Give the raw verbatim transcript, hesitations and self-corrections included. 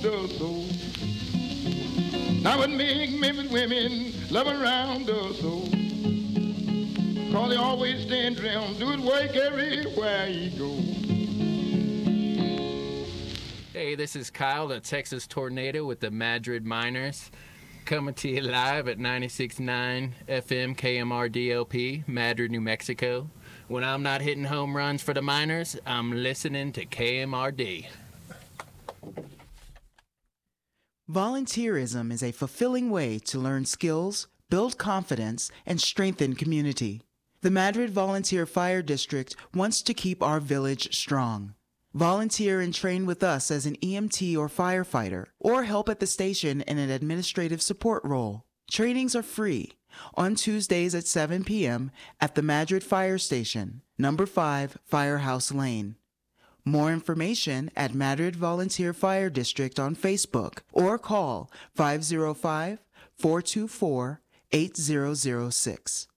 us so. Now what make Memphis women love around us so. Cause they always stand around, do it work everywhere you go. Hey, this is Kyle, the Texas Tornado with the Madrid Miners, coming to you live at ninety-six point nine F M K M R D L P, Madrid, New Mexico. When I'm not hitting home runs for the Miners, I'm listening to K M R D. Volunteerism is a fulfilling way to learn skills, build confidence, and strengthen community. The Madrid Volunteer Fire District wants to keep our village strong. Volunteer and train with us as an E M T or firefighter, or help at the station in an administrative support role. Trainings are free on Tuesdays at seven p.m. at the Madrid Fire Station, number five Firehouse Lane. More information at Madrid Volunteer Fire District on Facebook or call five oh five, four two four, eight zero zero six.